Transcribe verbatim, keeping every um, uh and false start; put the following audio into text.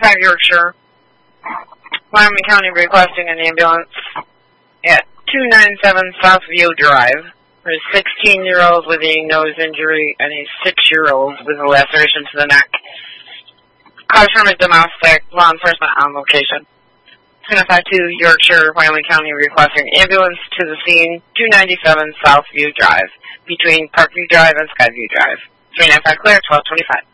five Yorkshire, Wyoming County, requesting an ambulance at two ninety-seven Southview Drive for a sixteen-year-old with a nose injury and a six-year-old with a laceration to the neck. Cause from a domestic, law enforcement on location. two nine five two Yorkshire, Wyoming County, requesting ambulance to the scene, two ninety-seven Southview Drive, between Parkview Drive and Skyview Drive. three nine five clear, twelve twenty-five.